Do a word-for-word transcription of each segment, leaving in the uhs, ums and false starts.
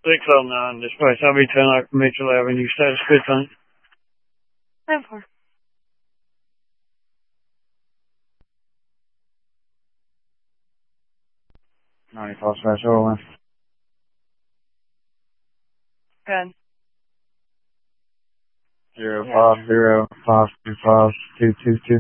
six oh nine, dispatch. I'll be ten like Mitchell Avenue. Status fifteen. ten four. ninety-five slash oh one. Good. Zero five zero five two five two two two.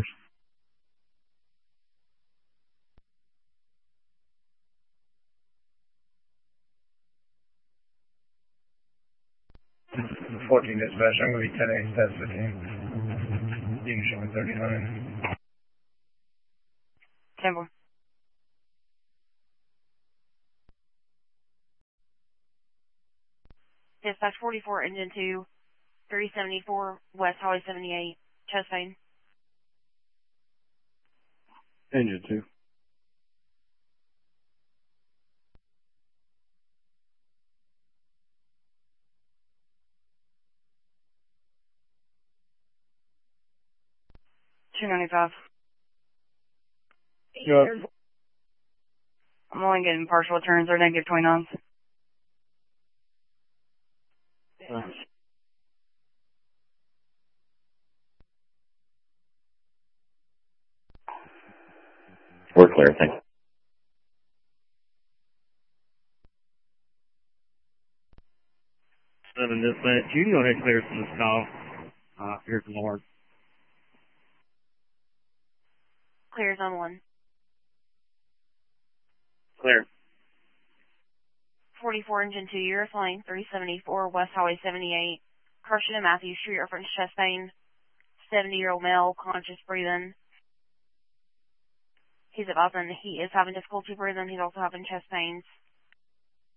fourteen dispatch, I'm going to be ten eight, that's fifteen. You can show me thirty-nine. ten four. Dispatch forty-four, engine two, three seventy-four, West Highway seventy-eight, chest pain. Engine two. two ninety-five. Yep. I'm only getting partial turns or negative twenty-nines. Thanks. We're clear, thanks. Seven dispatch, you can go ahead and clear from this call. Uh, here's the Lord. Clears on one. Clear. forty-four, engine two, Eurus Lane, three seventy-four, West Highway seventy-eight, Carson and Matthews Street, reference chest pain, seventy-year-old male, conscious breathing. He's advising he is having difficulty breathing. He's also having chest pains.